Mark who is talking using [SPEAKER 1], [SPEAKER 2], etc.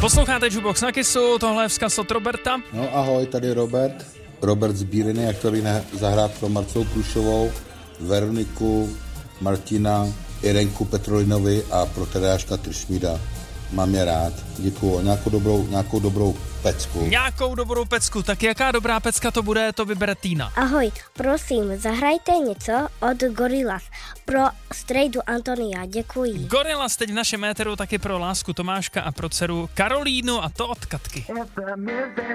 [SPEAKER 1] Posloucháte Jukebox na Kissu, tohle je vzkaz od Roberta.
[SPEAKER 2] No ahoj, tady Robert z Bíliny, jak to zahrát pro Marcelu Průšovou, Veroniku, Martina, Irenku Petrolinovi a pro Tadeáška Tršmída. Mám je rád, děkuju. Nějakou dobrou pecku.
[SPEAKER 1] Nějakou dobrou pecku, tak jaká dobrá pecka to bude, to vybere Týna.
[SPEAKER 3] Ahoj, prosím, zahrajte něco od Gorillaz pro strejdu Antonia, děkuji.
[SPEAKER 1] Gorillaz teď v našem éteru taky pro lásku Tomáška a pro dceru Karolínu a to od Katky.